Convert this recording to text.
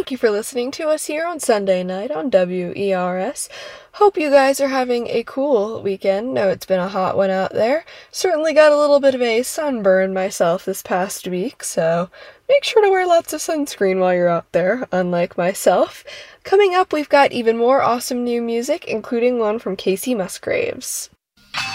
Thank you for listening to us here on Sunday night on WERS. Hope you guys are having a cool weekend. Know it's been a hot one out there. Certainly got a little bit of a sunburn myself this past week, so make sure to wear lots of sunscreen while you're out there, unlike myself. Coming up, we've got even more awesome new music, including one from Casey Musgraves.